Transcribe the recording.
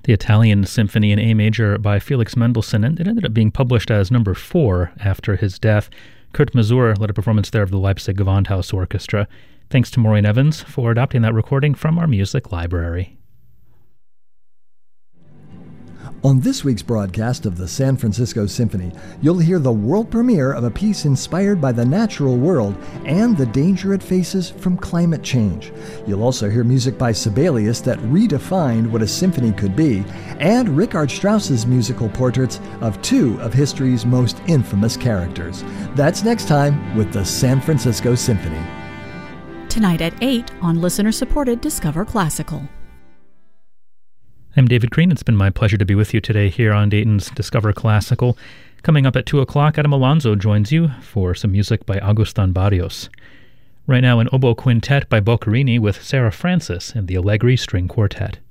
The Italian Symphony in A major by Felix Mendelssohn, and it ended up being published as number 4 after his death. Kurt Masur led a performance there of the Leipzig Gewandhaus Orchestra. Thanks to Maureen Evans for adapting that recording from our music library. On this week's broadcast of the San Francisco Symphony, you'll hear the world premiere of a piece inspired by the natural world and the danger it faces from climate change. You'll also hear music by Sibelius that redefined what a symphony could be, and Richard Strauss's musical portraits of 2 of history's most infamous characters. That's next time with the San Francisco Symphony. Tonight at 8 on listener-supported Discover Classical. I'm David Green. It's been my pleasure to be with you today here on Dayton's Discover Classical. Coming up at 2 o'clock, Adam Alonso joins you for some music by Agustin Barrios. Right now, an oboe quintet by Boccherini with Sarah Francis and the Allegri String Quartet.